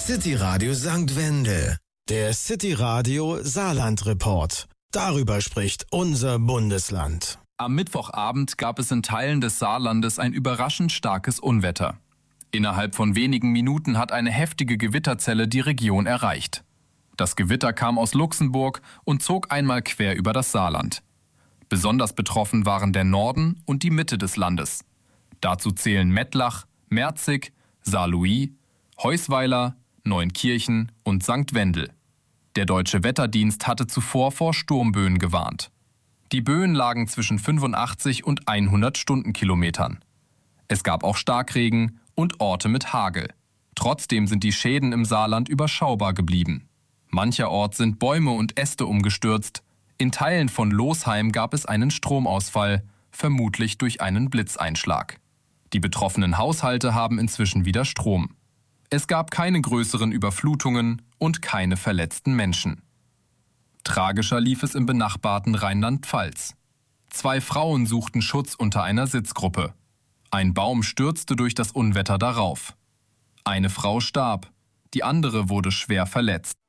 City Radio St. Wendel. Der City Radio Saarland Report. Darüber spricht unser Bundesland. Am Mittwochabend gab es in Teilen des Saarlandes ein überraschend starkes Unwetter. Innerhalb von wenigen Minuten hat eine heftige Gewitterzelle die Region erreicht. Das Gewitter kam aus Luxemburg und zog einmal quer über das Saarland. Besonders betroffen waren der Norden und die Mitte des Landes. Dazu zählen Mettlach, Merzig, Saarlouis, Heusweiler, Neunkirchen und St. Wendel. Der Deutsche Wetterdienst hatte zuvor vor Sturmböen gewarnt. Die Böen lagen zwischen 85 und 100 Stundenkilometern. Es gab auch Starkregen und Orte mit Hagel. Trotzdem sind die Schäden im Saarland überschaubar geblieben. Mancherorts sind Bäume und Äste umgestürzt. In Teilen von Losheim gab es einen Stromausfall, vermutlich durch einen Blitzeinschlag. Die betroffenen Haushalte haben inzwischen wieder Strom. Es gab keine größeren Überflutungen und keine verletzten Menschen. Tragischer lief es im benachbarten Rheinland-Pfalz. 2 Frauen suchten Schutz unter einer Sitzgruppe. Ein Baum stürzte durch das Unwetter darauf. Eine Frau starb, die andere wurde schwer verletzt.